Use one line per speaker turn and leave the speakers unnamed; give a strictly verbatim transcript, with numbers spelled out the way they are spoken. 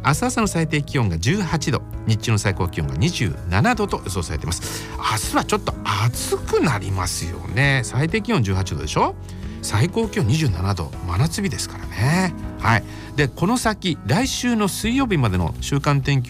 明日朝の最低気温がじゅうはちど、日中の最高気温がにじゅうななどと予想されています。明日はちょっと暑くなりますよね。最低気温じゅうはちどでしょ、最高気温にじゅうななど、真夏日ですからね。はい。でこの先来週の水曜日までの週間天気